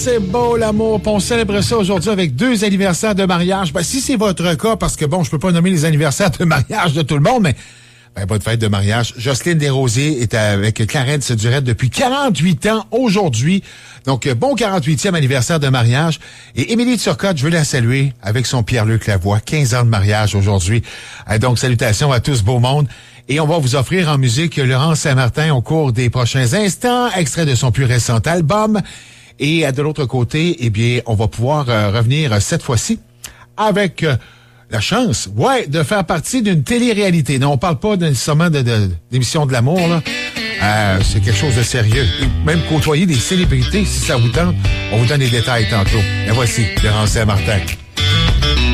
C'est beau l'amour, on célèbre ça aujourd'hui avec 2 anniversaires de mariage. Ben, si c'est votre cas, parce que bon, je peux pas nommer les anniversaires de mariage de tout le monde, mais bonne fête de mariage. Jocelyne Desrosiers est avec Clarence Durette depuis 48 ans aujourd'hui. Donc, bon 48e anniversaire de mariage. Et Émilie Turcotte, je veux la saluer avec son Pierre-Luc Lavoie. 15 ans de mariage aujourd'hui. Donc, salutations à tout ce beau monde. Et on va vous offrir en musique Laurent Saint-Martin au cours des prochains instants. Extrait de son plus récent album. Et de l'autre côté, eh bien, on va pouvoir revenir cette fois-ci avec la chance, de faire partie d'une télé-réalité. Non, on parle pas nécessairement d'émission de l'amour, là. C'est quelque chose de sérieux. Même côtoyer des célébrités, si ça vous tente, on vous donne les détails tantôt. Et voici Laurent Saint-Martin.